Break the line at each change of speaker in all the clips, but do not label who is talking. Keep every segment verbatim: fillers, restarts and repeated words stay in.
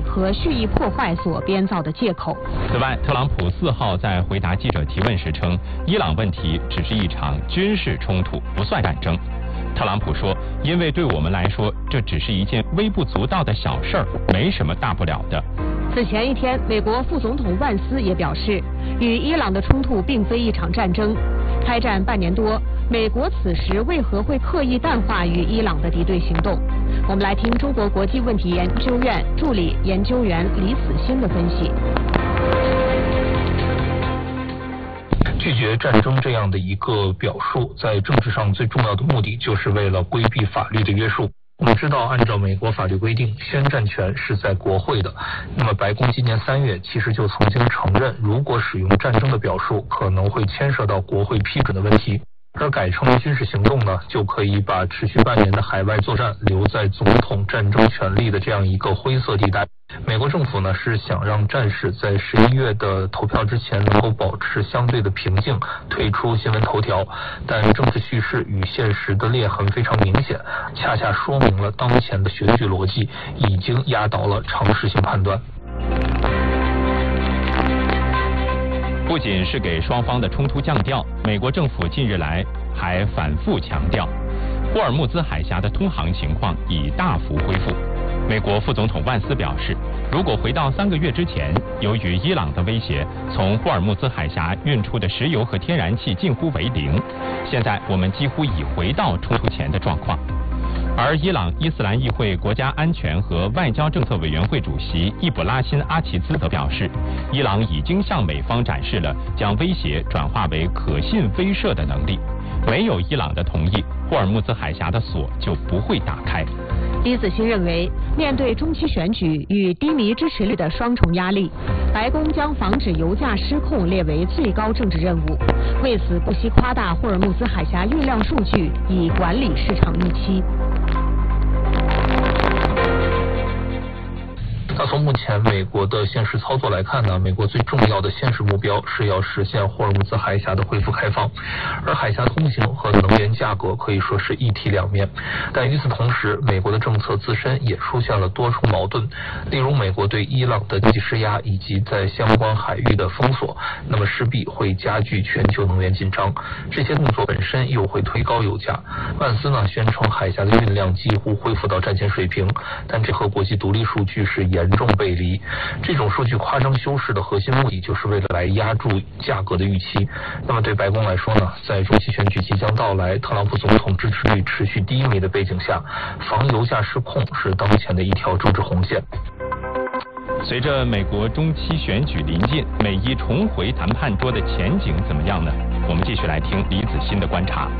和蓄意破坏所编造的借口。
此外，特朗普四号在回答记者提问时称，伊朗问题只是一场军事冲突，不算战争。特朗普说，因为对我们来说，这只是一件微不足道的小事儿，没什么大不了的。
此前一天，美国副总统万斯也表示，与伊朗的冲突并非一场战争。开战半年多，美国此时为何会刻意淡化与伊朗的敌对行动？我们来听中国国际问题研究院助理研究员李子欣的分析。
拒绝战争这样的一个表述，在政治上最重要的目的就是为了规避法律的约束。我们知道，按照美国法律规定，宣战权是在国会的。那么，白宫今年三月其实就曾经承认，如果使用战争的表述，可能会牵涉到国会批准的问题。而改成军事行动呢，就可以把持续半年的海外作战留在总统战争权力的这样一个灰色地带。美国政府呢是想让战事在十一月的投票之前能够保持相对的平静，退出新闻头条，但政治叙事与现实的裂痕非常明显，恰恰说明了当前的选举逻辑已经压倒了常识性判断。
不仅是给双方的冲突降调，美国政府近日来还反复强调，霍尔木兹海峡的通航情况已大幅恢复。美国副总统万斯表示，如果回到三个月之前，由于伊朗的威胁，从霍尔木兹海峡运出的石油和天然气近乎为零，现在我们几乎已回到冲突前的状况。而伊朗伊斯兰议会国家安全和外交政策委员会主席易卜拉欣·阿齐兹则表示，伊朗已经向美方展示了将威胁转化为可信威慑的能力。没有伊朗的同意，霍尔木兹海峡的锁就不会打开。
李子欣认为，面对中期选举与低迷支持率的双重压力，白宫将防止油价失控列为最高政治任务，为此不惜夸大霍尔木兹海峡运量数据，以管理市场预期。
那从目前美国的现实操作来看呢，美国最重要的现实目标是要实现霍尔木兹海峡的恢复开放，而海峡通行和能源价格可以说是一体两面。但与此同时，美国的政策自身也出现了多重矛盾，例如美国对伊朗的经济施压以及在相关海域的封锁，那么势必会加剧全球能源紧张，这些动作本身又会推高油价。万斯呢宣称海峡的运量几乎恢复到战前水平，但这和国际独立数据是严重背离。这种数据夸张修饰的核心目的就是为了来压住价格的预期。那么对白宫来说呢，在中期选举即将到来，特朗普总统支持率持续低迷的背景下，防油价失控是当前的一条政治红线。
随着美国中期选举临近，美伊重回谈判桌的前景怎么样呢？我们继续来听李子欣的观察。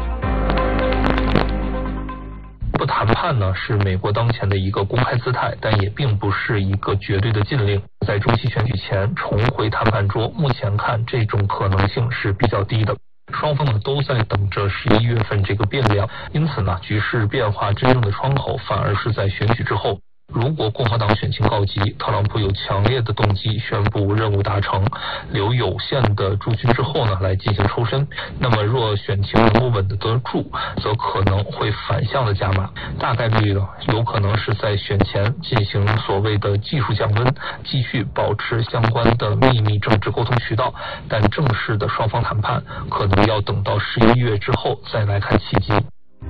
不谈判呢是美国当前的一个公开姿态，但也并不是一个绝对的禁令。在中期选举前重回谈判桌，目前看这种可能性是比较低的。双方呢都在等着十一月份这个变量，因此呢局势变化真正的窗口反而是在选举之后。如果共和党选情告急，特朗普有强烈的动机宣布任务达成，留有限的驻军之后呢来进行抽身。那么若选情能够稳得得住，则可能会反向的加码，大概率呢有可能是在选前进行所谓的技术降温，继续保持相关的秘密政治沟通渠道，但正式的双方谈判可能要等到十一月之后再来看契机。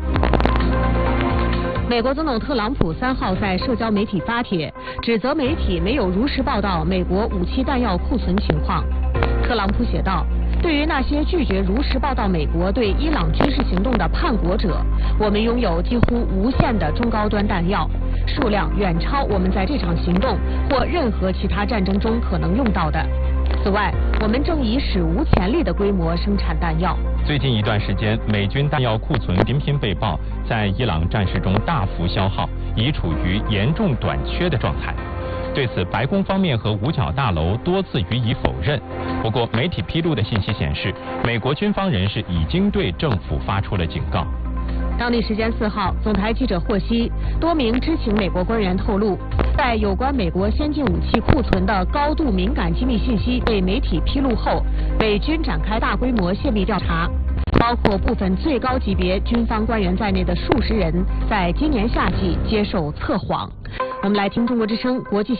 美国总统特朗普三号在社交媒体发帖，指责媒体没有如实报道美国武器弹药库存情况。特朗普写道：“对于那些拒绝如实报道美国对伊朗军事行动的叛国者，我们拥有几乎无限的中高端弹药，数量远超我们在这场行动或任何其他战争中可能用到的。此外，我们正以史无前例的规模生产弹药。”
最近一段时间，美军弹药库存频频被曝在伊朗战事中大幅消耗，已处于严重短缺的状态。对此，白宫方面和五角大楼多次予以否认。不过，媒体披露的信息显示，美国军方人士已经对政府发出了警告。
当地时间四号，总台记者获悉，多名知情美国官员透露，在有关美国先进武器库存的高度敏感机密信息被媒体披露后，美军展开大规模泄密调查，包括部分最高级别军方官员在内的数十人，在今年夏季接受测谎。我们来听中国之声国际